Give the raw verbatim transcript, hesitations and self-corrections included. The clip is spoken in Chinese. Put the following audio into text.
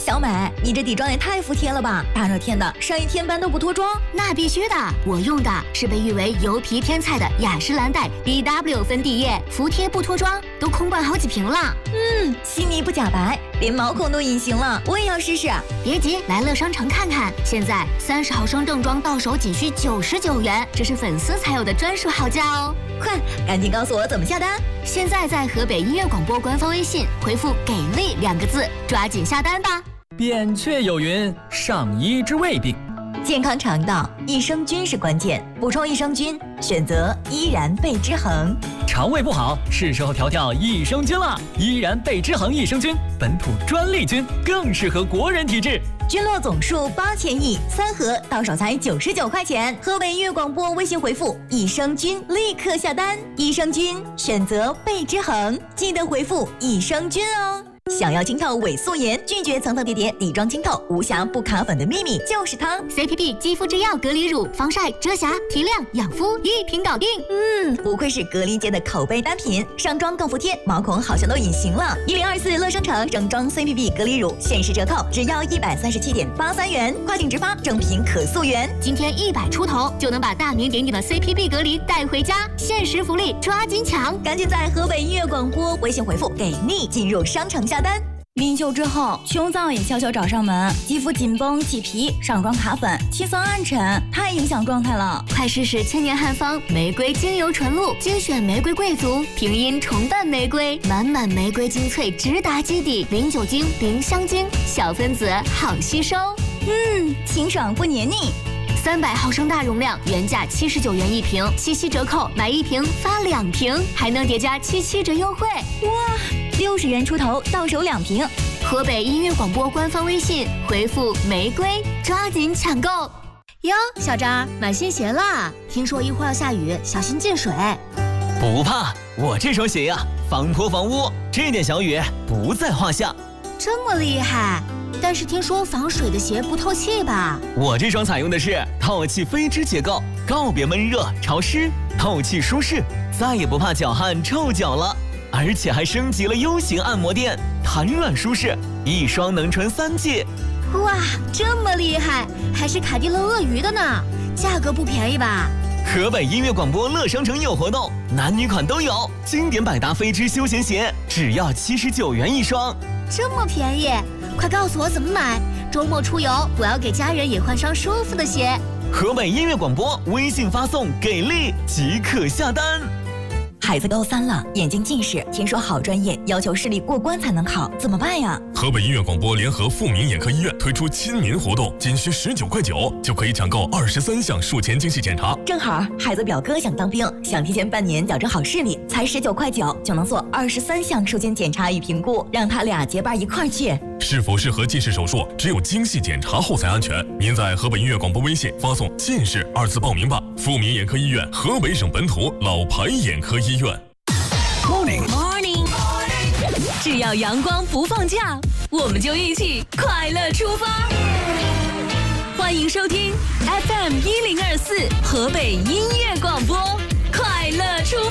小美，你这底妆也太服帖了吧！大热天的，上一天班都不脱妆？ 那必须的，我用的是被誉为油皮天菜的雅诗兰黛 B W 粉底液，服帖不脱妆，都空灌好几瓶了。 嗯，细腻不假白，连毛孔都隐形了，我也要试试。 别急，来乐商城看看，现在三十毫升正装到手仅需九十九元，这是粉丝才有的专属好价哦！ 快，赶紧告诉我怎么下单！ 现在在河北音乐广播官方微信回复“给力”两个字，抓紧下单吧。 扁鹊有云：上医治未病。 健康肠道，益生菌是关键，补充益生菌，选择依然贝之恒。 肠胃不好，是时候调调益生菌了。依然贝之恒益生菌，本土专利菌，更适合国人体质。 菌落总数八千亿，三盒到手才九十九块钱。河北音乐广播微信回复益生菌，立刻下单。益生菌选择贝之恒，记得回复益生菌哦。想要清透伪素颜，拒绝层层叠叠底妆清透，无瑕不卡粉的秘密就是它 C P P 肌肤之钥隔离乳，防晒、遮瑕、提亮、养肤一瓶搞定。 嗯，不愧是隔离界的口碑单品，上妆更服帖，毛孔好像都隐形了。一零二四乐商城整装 C P P 隔离乳限时折扣，只要一百三十七点八三元，跨境直发，正品可溯源。 今天一百出头就能把大名鼎鼎的 C P P 隔离带回家，限时福利抓紧抢！ 赶紧在河北音乐广播微信回复给力，进入商城下单。临休之后，胸燥也悄悄找上门，肌肤紧绷起皮，上妆卡粉，气色暗沉，太影响状态了。 快试试千年汉方玫瑰精油纯露，精选玫瑰贵族，平阴重瓣玫瑰，满满玫瑰精粹直达基底，零酒精，零香精，小分子好吸收。 嗯，清爽不黏腻。 三百毫升大容量，原价七十九元一瓶，七夕折扣买一瓶发两瓶，还能叠加七七折优惠。 哇，六十元出头到手两瓶。 河北音乐广播官方微信回复玫瑰，抓紧抢购。哟，小张买新鞋啦！听说一会儿要下雨，小心进水。 不怕，我这双鞋呀，防泼防污，这点小雨不在话下。 这么厉害？但是听说防水的鞋不透气吧？ 我这双采用的是透气飞织结构，告别闷热潮湿，透气舒适，再也不怕脚汗臭脚了。而且还升级了 U 型按摩垫，弹软舒适，一双能穿三季。 哇，这么厉害，还是凯迪勒鳄鱼的呢，价格不便宜吧？ 河北音乐广播乐商城有活动，男女款都有，经典百搭飞织休闲鞋只要七十九元一双， 这么便宜，快告诉我怎么买！周末出游，我要给家人也换双舒服的鞋。 河北音乐广播微信发送给力即可下单。 孩子高三了，眼睛近视，听说好专业要求视力过关才能考，怎么办呀？ 河北音乐广播联合富民眼科医院推出亲民活动，仅需十九块九就可以抢购二十三项术前精细检查。 正好孩子表哥想当兵，想提前半年矫正好视力，才十九块九就能做二十三项术前检查与评估，让他俩结伴一块儿去。 是否适合近视手术，只有精细检查后才安全。您在河北音乐广播微信发送“近视”二字报名吧。富民眼科医院，河北省本土老牌眼科医院。 Morning Morning， 只要阳光不放假，我们就一起快乐出发。欢迎收听 F M 一零二四河北音乐广播，快乐出发。